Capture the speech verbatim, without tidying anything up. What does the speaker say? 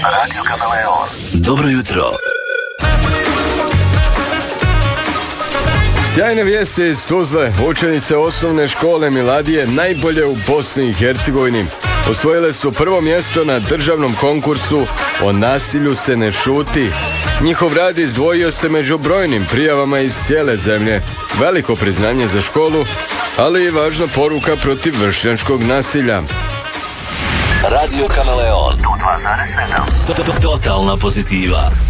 Radio Kameleon. Dobro jutro. Sjajne vijesti iz Tuzle. Učenice osnovne škole Miladije, najbolje u Bosni i Hercegovini, osvojile su prvo mjesto na državnom konkursu O nasilju se ne šuti. Njihov rad izdvojio se među brojnim prijavama iz cijele zemlje. Veliko priznanje za školu, ali i važna poruka protiv vršnjačkog nasilja. Radio Kameleon. sto dva zarez sedam. Totalna pozitiva.